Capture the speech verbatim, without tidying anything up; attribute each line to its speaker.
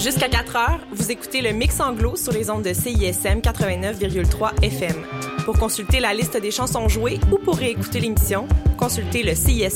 Speaker 1: Jusqu'à quatre heures, vous écoutez le Mix Anglo sur les ondes de C I S M quatre-vingt-neuf virgule trois F M. Pour consulter la liste des chansons jouées ou pour réécouter l'émission, consultez le C I S